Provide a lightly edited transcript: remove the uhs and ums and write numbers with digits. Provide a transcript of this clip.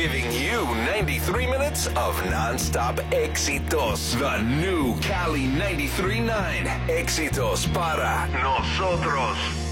giving you 93 minutes of non-stop éxitos. The new Cali 93.9. Éxitos para nosotros.